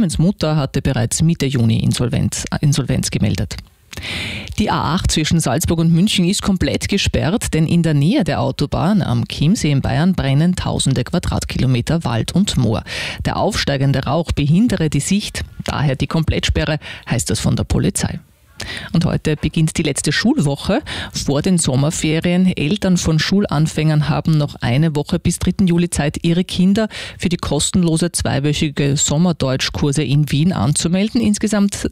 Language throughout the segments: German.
Clemens Mutter hatte bereits Mitte Juni Insolvenz gemeldet. Die A8 zwischen Salzburg und München ist komplett gesperrt, denn in der Nähe der Autobahn am Chiemsee in Bayern brennen tausende Quadratkilometer Wald und Moor. Der aufsteigende Rauch behindere die Sicht, daher die Komplettsperre, heißt das von der Polizei. Und heute beginnt die letzte Schulwoche vor den Sommerferien. Eltern von Schulanfängern haben noch eine Woche bis 3. Juli Zeit, ihre Kinder für die kostenlose zweiwöchige Sommerdeutschkurse in Wien anzumelden. Insgesamt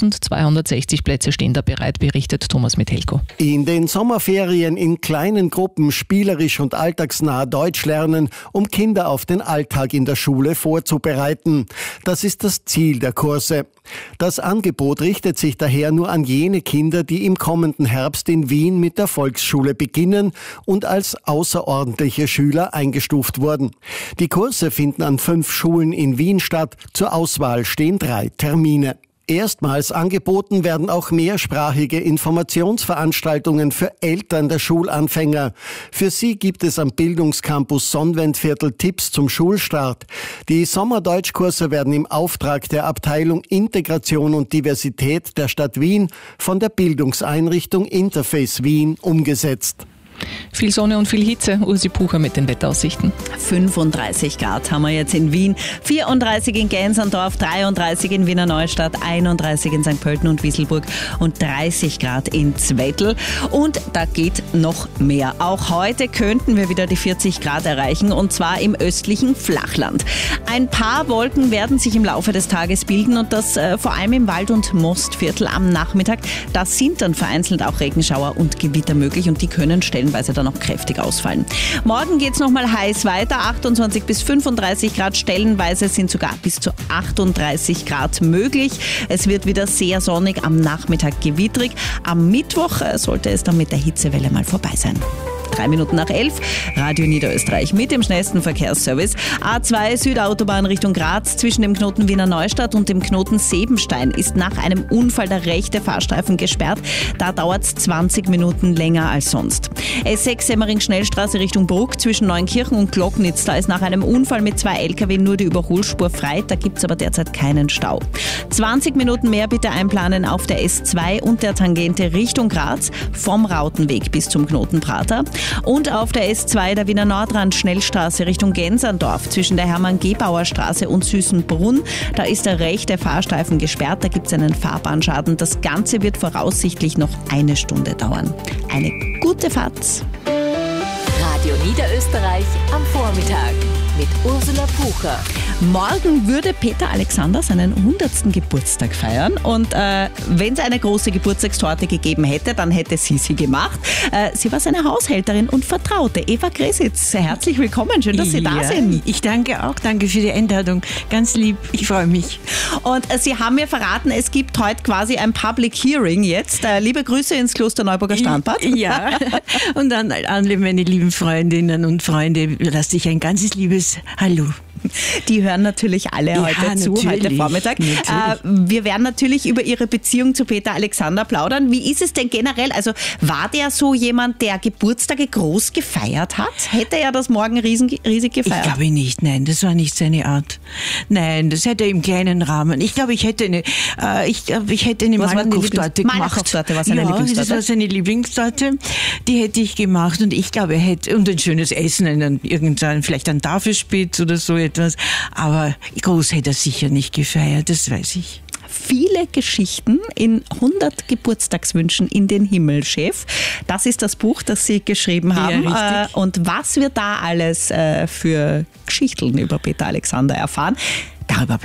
1260 Plätze stehen da bereit, berichtet Thomas Metelko. In den Sommerferien in kleinen Gruppen spielerisch und alltagsnah Deutsch lernen, um Kinder auf den Alltag in der Schule vorzubereiten. Das ist das Ziel der Kurse. Das Angebot richtet sich daher nur an jene Kinder, die im kommenden Herbst in Wien mit der Volksschule beginnen und als außerordentliche Schüler eingestuft wurden. Die Kurse finden an 5 Schulen in Wien statt. Zur Auswahl stehen 3 Termine. Erstmals angeboten werden auch mehrsprachige Informationsveranstaltungen für Eltern der Schulanfänger. Für sie gibt es am Bildungscampus Sonnwendviertel Tipps zum Schulstart. Die Sommerdeutschkurse werden im Auftrag der Abteilung Integration und Diversität der Stadt Wien von der Bildungseinrichtung Interface Wien umgesetzt. Viel Sonne und viel Hitze. Ursi Pucher mit den Wetteraussichten. 35 Grad haben wir jetzt in Wien, 34 in Gänserndorf, 33 in Wiener Neustadt, 31 in St. Pölten und Wieselburg und 30 Grad in Zwettl. Und da geht noch mehr. Auch heute könnten wir wieder die 40 Grad erreichen, und zwar im östlichen Flachland. Ein paar Wolken werden sich im Laufe des Tages bilden, und das vor allem im Wald- und Mostviertel am Nachmittag. Da sind dann vereinzelt auch Regenschauer und Gewitter möglich, und die können stellenweise dann noch kräftig ausfallen. Morgen geht es nochmal heiß weiter, 28 bis 35 Grad, stellenweise sind sogar bis zu 38 Grad möglich. Es wird wieder sehr sonnig, am Nachmittag gewittrig. Am Mittwoch sollte es dann mit der Hitzewelle mal vorbei sein. 3 Minuten nach 11, Radio Niederösterreich mit dem schnellsten Verkehrsservice. A2 Südautobahn Richtung Graz zwischen dem Knoten Wiener Neustadt und dem Knoten Sebenstein ist nach einem Unfall der rechte Fahrstreifen gesperrt. Da dauert es 20 Minuten länger als sonst. S6 Semmering-Schnellstraße Richtung Bruck zwischen Neunkirchen und Glocknitz. Da ist nach einem Unfall mit 2 LKW nur die Überholspur frei. Da gibt es aber derzeit keinen Stau. 20 Minuten mehr bitte einplanen auf der S2 und der Tangente Richtung Graz vom Rautenweg bis zum Knoten Prater. Und auf der S2 der Wiener Nordrand Schnellstraße Richtung Gänserndorf zwischen der Hermann-Gebauer-Straße und Süßenbrunn. Da ist der rechte Fahrstreifen gesperrt, da gibt es einen Fahrbahnschaden. Das Ganze wird voraussichtlich noch 1 Stunde dauern. Eine gute Fahrt. Radio Niederösterreich am Vormittag mit Ursula Pucher. Morgen würde Peter Alexander seinen 100. Geburtstag feiern, und wenn es eine große Geburtstagstorte gegeben hätte, dann hätte sie gemacht. Sie war seine Haushälterin und Vertraute, Eva Gresitz. Herzlich willkommen, schön, dass Sie da sind. Ich danke auch, danke für die Einladung. Ganz lieb, ich freue mich. Und Sie haben mir verraten, es gibt heute quasi ein Public Hearing jetzt. Liebe Grüße ins Kloster Neuburger Strandbad. Ja, und an alle meine lieben Freundinnen und Freunde lasse ich ein ganzes liebes Hallo. Die hören natürlich alle heute zu, heute Vormittag. Wir werden natürlich über Ihre Beziehung zu Peter Alexander plaudern. Wie ist es denn generell? Also war der so jemand, der Geburtstage groß gefeiert hat? Hätte er das morgen riesig gefeiert? Ich glaube nicht, nein, das war nicht seine Art. Nein, das hätte er im kleinen Rahmen. Ich glaube, ich hätte eine Malkow-Torte gemacht. Malkow-Torte war seine Lieblingstorte? Das war seine Lieblingstorte. Die hätte ich gemacht, und ich glaube, er hätte, und ein schönes Essen, vielleicht ein Tafelspitz oder so etwas. Aber groß hätte er sicher nicht gefeiert, das weiß ich. Viele Geschichten in 100 Geburtstagswünschen in den Himmel, Chef. Das ist das Buch, das Sie geschrieben haben. Ja, und was wir da alles für Geschichten über Peter Alexander erfahren, darüber